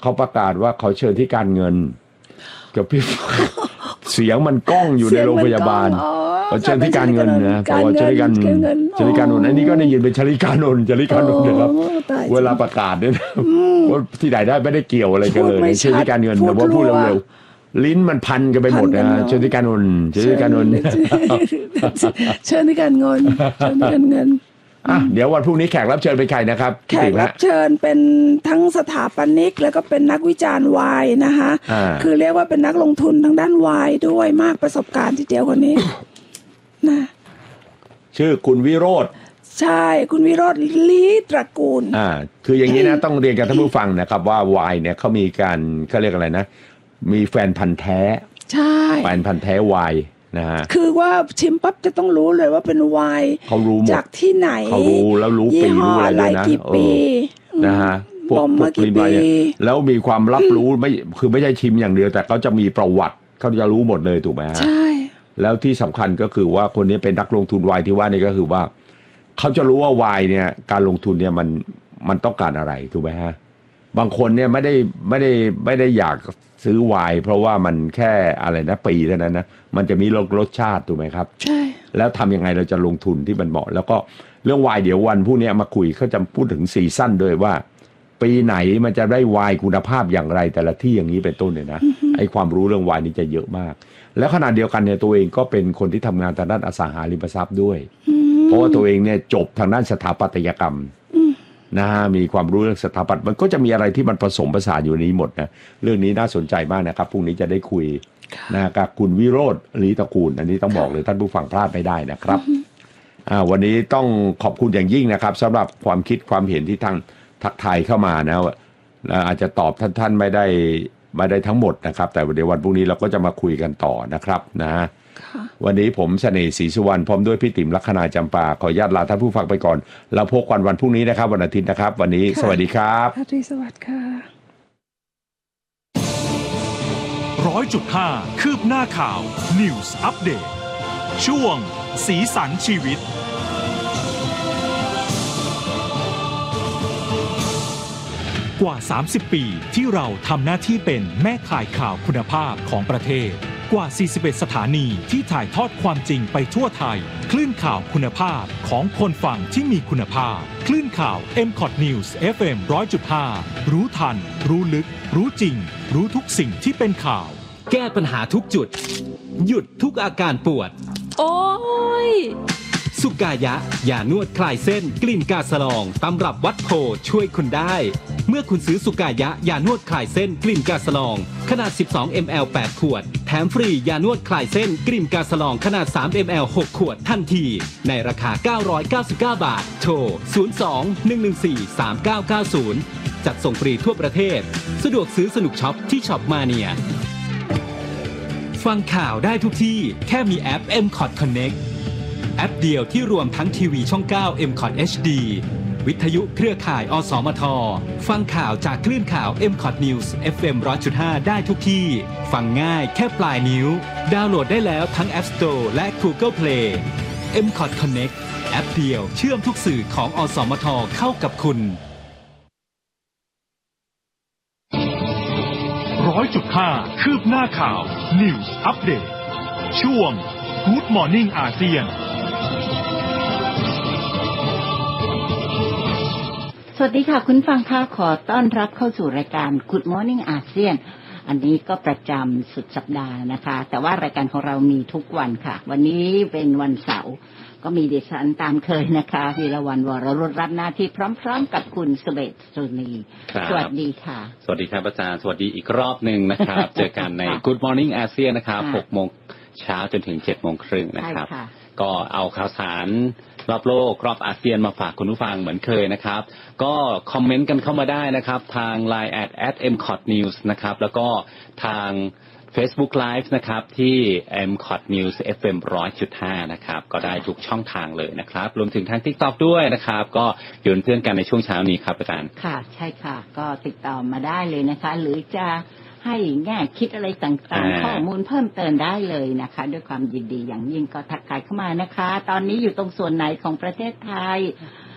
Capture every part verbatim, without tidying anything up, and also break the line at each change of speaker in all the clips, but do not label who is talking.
เขาประกาศว่าเขาเชิญที่การเงินกับพี่ เสียงมันก้องอยู่ในโรงพยาบาลเขาเชิญที่การเงินนะเพราะว่าชลิการชลิการนนท์อันนี้ก็ได้ยินเป็นชลิการนนท์ชลิการนนท์นะครับเวลาประกาศเนี่ยว่าที่ไหนได้ไม่ได้เกิอะไรกันเลยชลิการเงินแต่ว่าพูดเร็วๆลิ้นมันพันกันไปหมดนะชลิการนนท์ชลิการนนท์
เชิญที่การเงินเชิญที่การเงิน
อ่ะเดี๋ยววันพรุ่งนี้แขกรับเชิญเป็นใครนะครับ
แขกรับเชิญเป็นทั้งสถาปนิกแล้วก็เป็นนักวิจารณ์วายนะคะคือเรียกว่าเป็นนักลงทุนทางด้านวายด้วยมากประสบการณ์ทีเดียวคนนี้นะ
ชื่อคุณวิโรจน์
ใช่คุณวิโรจน์ลีตระกูล
อ่าคืออย่างนี้นะต้องเรียนกับท่านผู้ฟังนะครับว่าวายเนี่ยเขามีการเขาเรียกอะไรนะมีแฟนพันธ์แท้
ใช่
แฟนพันธ์แท้วายนะฮะ
คือว่าชิมปั๊บจะต้องรู้เลยว่าเป็นไวน์
เขารู้
จากที่ไหน
เขารู้แล้วรู้ปีรู้อะไรด้วยนะ
เออ
นะฮะพวกพวกปริมาณแล้วมีความรับรู้ไม่คือไม่ใช่ชิมอย่างเดียวแต่เขาจะมีประวัติเขาจะรู้หมดเลยถูกไหมฮะ
ใช่
แล้วที่สำคัญก็คือว่าคนนี้เป็นนักลงทุนไวน์ที่ว่านี่ก็คือว่าเขาจะรู้ว่าไวน์เนี่ยการลงทุนเนี่ยมันมันต้องการอะไรถูกไหมฮะบางคนเนี่ยไม่ได้ไม่ได้ไม่ได้อยากซื้อไวน์เพราะว่ามันแค่อะไรนะปีเท่านั้นนะมันจะมีรสชาติถูกไหมครับ
ใช่
แล้วทำยังไงเราจะลงทุนที่มันเหมาะแล้วก็เรื่องไวน์เดี๋ยววันพรุ่งนี้มาคุยเขาจะพูดถึงซีซั่นด้วยว่าปีไหนมันจะได้ไวน์คุณภาพอย่างไรแต่ละที่อย่างนี้เป็นต้นเนี่ยนะไอ้ความรู้เรื่องไวน์นี่จะเยอะมากแล้วขณะเดียวกันเนี่ยตัวเองก็เป็นคนที่ทำงานทางด้านอสังหาริมทรัพย์ด้วยเพราะว่าตัวเองเนี่ยจบทางด้านสถาปัตยกรรมนะฮะมีความรู้เรื่องสถาปัตย์มันก็จะมีอะไรที่มันผสมผสานอยู่ในนี้หมดนะเรื่องนี้น่าสนใจมากนะครับพรุ่งนี้จะได้คุยนะกับคุณวิโรจน์ลีตระกูลอันนี้ต้องบอกเลยท่านผู้ฟังพลาดไม่ได้นะครับอ่าวันนี้ต้องขอบคุณอย่างยิ่งนะครับสำหรับความคิดความเห็นที่ทางทักทายเข้ามานะอาจจะตอบท่านท่านไม่ได้ไม่ได้ทั้งหมดนะครับแต่เดี๋ยววันพรุ่งนี้เราก็จะมาคุยกันต่อนะครับนะวันนี้ผมเสน่ห์ศรีสุวรรณพร้อมด้วยพี่ติ๋มลัคนาจำปาขออนุญาตลาท่านผู้ฟังไปก่อนเราพบกันวันพรุ่งนี้นะครับวันอาทิตย์นะครับวันนี้สวัสดีครับ
อาทิตย์สวัสดีค่ะ
ร้อยจุดห้าคืบหน้าข่าว News Update ช่วงสีสันชีวิตกว่าสามสิบปีที่เราทำหน้าที่เป็นแม่ข่ายข่าวคุณภาพของประเทศกว่าสี่สิบเอ็ดสถานีที่ถ่ายทอดความจริงไปทั่วไทยคลื่นข่าวคุณภาพของคนฟังที่มีคุณภาพคลื่นข่าว เอ็ม คอท News เอฟ เอ็ม หนึ่งร้อยจุดห้า รู้ทันรู้ลึกรู้จริงรู้ทุกสิ่งที่เป็นข่าว
แก้ปัญหาทุกจุดหยุดทุกอาการปวด
โอ้ย
สุกายะยานวดคลายเส้นกลิ่นกาสลองตำรับวัดโพช่วยคุณได้เมื่อคุณซื้อสุกายะยานวดคลายเส้นกลิ่นกาสลองขนาด สิบสองมิลลิลิตร แปดขวดแถมฟรียานวดคลายเส้นกลิ่นกาสลองขนาด สามมิลลิลิตร หกขวดทันทีในราคาเก้าร้อยเก้าสิบเก้าบาทโทรศูนย์ สอง หนึ่ง หนึ่ง สี่ สาม เก้า เก้า ศูนย์จัดส่งฟรีทั่วประเทศสะดวกซื้อสนุกช็อปที่ช็อปมาเนียฟังข่าวได้ทุกที่แค่มีแอป เอ็ม คอท Connect แอปเดียวที่รวมทั้งทีวีช่อง เก้า เอ็ม คอท เอช ดี วิทยุเครือข่ายอสมทฟังข่าวจากคลื่นข่าว เอ็ม คอท News เอฟ เอ็ม หนึ่งร้อยจุดห้า ได้ทุกที่ฟังง่ายแค่ปลายนิ้วดาวน์โหลดได้แล้วทั้ง App Store และ Google Play เอ็ม คอท Connect แอปเดียวเชื่อมทุกสื่อของอสมทเข้ากับคุณ
ร้อยจุดห้าคืบหน้าข่าว News Update ช่วง Good Morning อาเซียน
สวัสดีค่ะคุณฟังค่ะขอต้อนรับเข้าสู่รายการ Good Morning อาเซียนอันนี้ก็ประจำสุดสัปดาห์นะคะแต่ว่ารายการของเรามีทุกวันค่ะวันนี้เป็นวันเสาร์ก็มีดิฉันตามเคยนะคะวีรวรรณวรรุตรับหน้าที่พร้อมๆกับคุณเสเวตสุนีสวัสดีค่ะ
สวัสดีครับอาจารย์สวัสดีอีกรอบหนึ่งนะครับ เจอกันใน Good Morning อาเซียนนะครับหกโมงเช้าจนถึงเจ็ดโมงครึ่งนะครับก็เอาข่าวสารรอบโลกรอบอาเซียนมาฝากคุณผู้ฟังเหมือนเคยนะครับก็คอมเมนต์กันเข้ามาได้นะครับทาง ไลน์ แอท แอท เอ็ม คอท นิวส์ นะครับแล้วก็ทาง Facebook Live นะครับที่ เอ็ม คอท News เอฟ เอ็ม หนึ่งร้อยจุดห้า นะครับก็ได้ทุกช่องทางเลยนะครับรวมถึงทาง TikTok ด้วยนะครับก็อยู่เป็นเพื่อนกันในช่วงเช้านี้ครับอาจารย์
ค่ะใช่ค่ะก็ติดต่อมาได้เลยนะคะหรือจะให้แง่คิดอะไรต่างๆข้อมูลเพิ่มเติมได้เลยนะคะด้วยความยินดีอย่างยิ่งก็ทักทายเข้ามานะคะตอนนี้อยู่ตรงส่วนไหนของประเทศไทย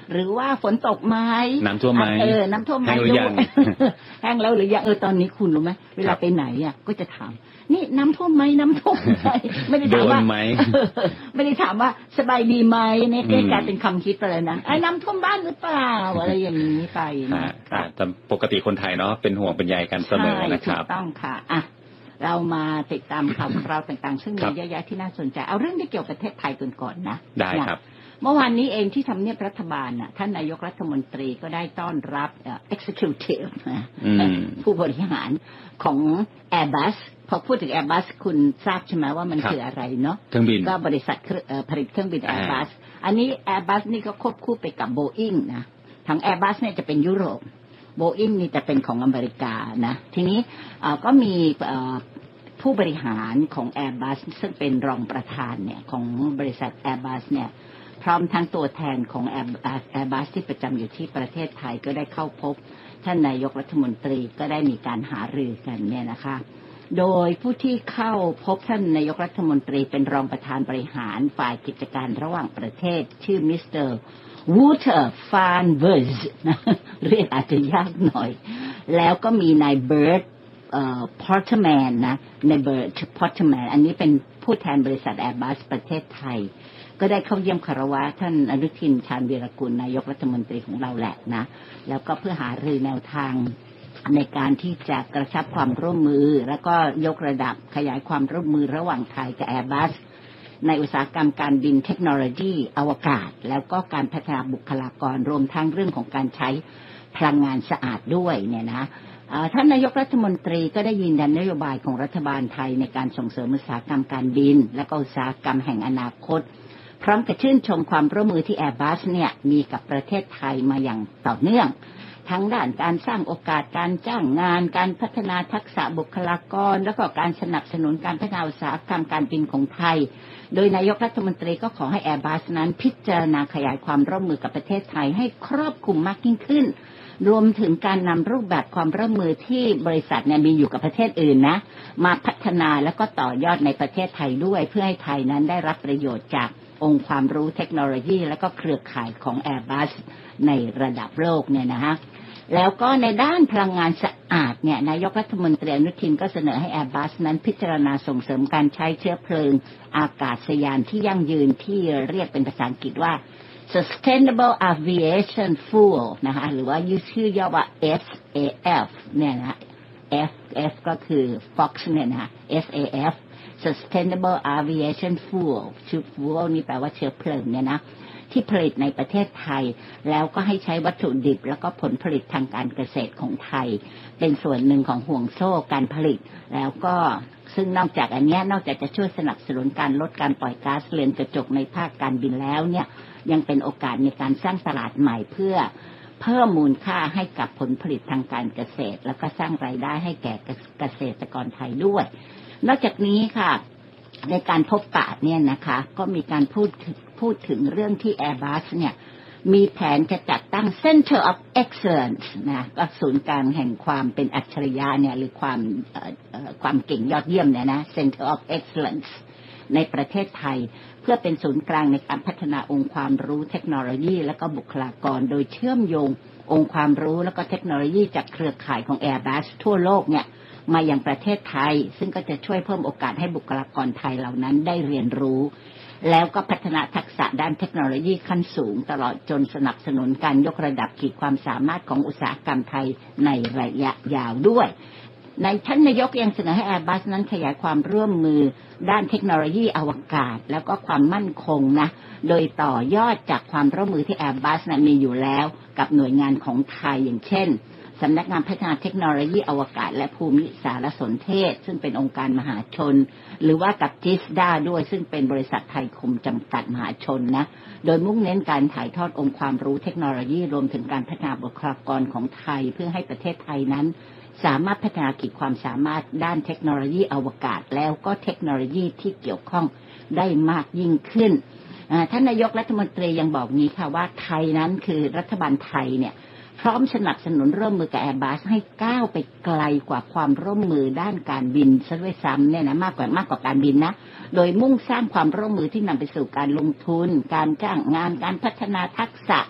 หรือว่าฝนตกไหม
น้ำท่วมไหม
เออน้ำท่วมไหมแห้งหรือยังแห้งแล้วหรือยังเออตอนนี้คุณรู้ไหมเวลาไปไหนอ่ะก็จะถามนี่น้ำท่วมไหมน้ำท่วมไหมไม่ได้ถามว่าไม่ได้ถามว่าสบายดีไหมเนี่ยกลายเป็นคำคิดไปเลยนะไอ้น้ำท่วมบ้านหรือเปล่าอะไรอย่างนี้ไปนะ
แต่ปกติคนไทยเนาะเป็นห่วงเป็นใยกันเสมอนะครับ
ถูกต้องค่ะอ่ะเรามาติดตามข่าวคราวต่างๆซึ่งมีเยอะแยะที่น่าสนใจเอาเรื่องที่เกี่ยวกับประเทศไทยก่อนนะ
ได้ครับ
เมื่อวานนี้เองที่ทำเนียบรัฐบาลน่ะท่านนายกรัฐมนตรีก็ได้ต้อนรับ executive ผู้บริหารของ Airbus พอพูดถึง Airbus คุณทราบใช่ไหมว่ามันคืออะไรเนาะ
เครื่องบิน
ก็บริษัทผลิตเครื่องบิน Airbus อันนี้ Airbus นี่ก็ควบคู่ไปกับ Boeing นะทาง Airbus เนี่ยจะเป็นยุโรป Boeing นี่จะเป็นของอเมริกานะทีนี้ก็มีผู้บริหารของ Airbus ซึ่งเป็นรองประธานเนี่ยของบริษัท Airbus เนี่ยพร้อมทั้งตัวแทนของ Airbus ที่ประจำอยู่ที่ประเทศไทยก็ได้เข้าพบท่านนายกรัฐมนตรีก็ได้มีการหารือกันเนี่ยนะคะโดยผู้ที่เข้าพบท่านนายกรัฐมนตรีเป็นรองประธานบริหารฝ่ายกิจการระหว่างประเทศชื่อมิสเตอร์วูเทอร์ฟานเวิร์สเรียกอาจจะยากหน่อยแล้วก็มีนายเบิร์ตพอร์ตแมนนะนายเบิร์ตพอร์ตแมนอันนี้เป็นผู้แทนบริษัท Airbus ประเทศไทยก็ได้เข้าเยี่ยมคารวะท่านอนุทินชาญวีรกุลนายกรัฐมนตรีของเราแหละนะแล้วก็เพื่อหารือแนวทางในการที่จะกระชับความร่วมมือแล้วก็ยกระดับขยายความร่วมมือระหว่างไทยกับ Airbus ในอุตสาหกรรมการบินเทคโนโลยีอวกาศแล้วก็การพัฒนาบุคลากรรวมทั้งเรื่องของการใช้พลังงานสะอาดด้วยเนี่ยนะท่านนายกรัฐมนตรีก็ได้ยืนยันนโยบายของรัฐบาลไทยในการส่งเสริมอุตสาหกรรมการบินและก็อุตสาหกรรมแห่งอนาคตพร้อมกับชื่นชมความร่วมมือที่ Airbus เนี่ยมีกับประเทศไทยมาอย่างต่อเนื่องทั้งด้านการสร้างโอกาสการจ้างงานการพัฒนาทักษะบุคลากรแล้วก็การสนับสนุนการพัฒนาอุตสาหกรรมการบินของไทยโดยนายกรัฐมนตรีก็ขอให้ Airbus นั้นพิจารณาขยายความร่วมมือกับประเทศไทยให้ครอบคลุมมากยิ่งขึ้นรวมถึงการนำรูปแบบความร่วมมือที่บริษัทเนี่ยมีอยู่กับประเทศอื่นนะมาพัฒนาแล้วก็ต่อยอดในประเทศไทยด้วยเพื่อให้ไทยนั้นได้รับประโยชน์จากองค์ความรู้เทคโนโลยีและก็เครือข่ายของ Airbus ในระดับโลกเนี่ยนะฮะแล้วก็ในด้านพลังงานสะอาดเนี่ยนายกรัฐมนตรีอนุทินก็เสนอให้ Airbus นั้นพิจารณาส่งเสริมการใช้เชื้อเพลิงอากาศยานที่ยั่งยืนที่เรียกเป็นภาษาอังกฤษว่า Sustainable Aviation Fuel นะคะหรือว่าชื่อย่อว่า เอฟ เอ เอฟ เนี่ยนะ F F ก็คือ Fox เนี่ยนะ เอฟ เอ เอฟSustainable Aviation Fuel ชื่อ fuel นี่แปลว่าเชื้อเพลิงเนี่ยนะที่ผลิตในประเทศไทยแล้วก็ให้ใช้วัตถุดิบแล้วก็ผลผลิตทางการเกษตรของไทยเป็นส่วนหนึ่งของห่วงโซ่การผลิตแล้วก็ซึ่งนอกจากอันนี้นอกจากจะช่วยสนับสนุนการลดการปล่อยก๊าซเรือนกระจกในภาคการบินแล้วเนี่ยยังเป็นโอกาสในการสร้างตลาดใหม่เพื่อเพิ่มมูลค่าให้กับผลผลิตทางการเกษตรแล้วก็สร้างรายได้ให้แก่เกษตรกรไทยด้วยนอกจากนี้ค่ะในการพบปะเนี่ยนะคะก็มีการพูดพูดถึงเรื่องที่ Airbus เนี่ยมีแผนจะจัดตั้ง Center of Excellence นะก็ศูนย์กลางแห่งความเป็นอัจฉริยะเนี่ยหรือความความเก่งยอดเยี่ยมเนี่ยนะ Center of Excellence ในประเทศไทยเพื่อเป็นศูนย์กลางในการพัฒนาองค์ความรู้เทคโนโลยีและก็บุคลากรโดยเชื่อมโยงองค์ความรู้และก็เทคโนโลยีจากเครือข่ายของ Airbus ทั่วโลกเนี่ยมาอย่างประเทศไทยซึ่งก็จะช่วยเพิ่มโอกาสให้บุคลากรไทยเหล่านั้นได้เรียนรู้แล้วก็พัฒนาทักษะด้านเทคโนโลยีขั้นสูงตลอดจนสนับสนุนการยกระดับขีดความสามารถของอุตสาหกรรมไทยในระยะยาวด้วยในท่านนายกยังเสนอให้ Airbus นั้นขยายความร่วมมือด้านเทคโนโลยีอวกาศแล้วก็ความมั่นคงนะโดยต่อยอดจากความร่วมมือที่ Airbus นะมีอยู่แล้วกับหน่วยงานของไทยอย่างเช่นสำนักงานพัฒนาเทคโนโลยีอวกาศและภูมิสารสนเทศซึ่งเป็นองค์การมหาชนหรือว่ากับจิสดาด้วยซึ่งเป็นบริษัทไทยคมจำกัดมหาชนนะโดยมุ่งเน้นการถ่ายทอดองค์ความรู้เทคโนโลยีรวมถึงการพัฒนาบุคลากรของไทยเพื่อให้ประเทศไทยนั้นสามารถพัฒนาขีดความสามารถด้านเทคโนโลยีอวกาศแล้วก็เทคโนโลยีที่เกี่ยวข้องได้มากยิ่งขึ้นท่านนายกรัฐมนตรียังบอกนี้ค่ะว่าไทยนั้นคือรัฐบาลไทยเนี่ยพร้อมสนับสนุนร่วมมือกับ Airbus ให้ก้าวไปไกลกว่าความร่วมมือด้านการบินซะด้วยซ้ำเนี่ยนะมากกว่ามากกว่าการบินนะโดยมุ่งสร้างความร่วมมือที่นำไปสู่การลงทุนการจ้างงานการพัฒนาทักษะ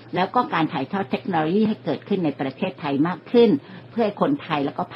แล้วก็การถ่ายทอดเทคโนโลยีให้เกิดขึ้นในประเทศไทยมากขึ้นเพื่อให้คนไทยแล้วก็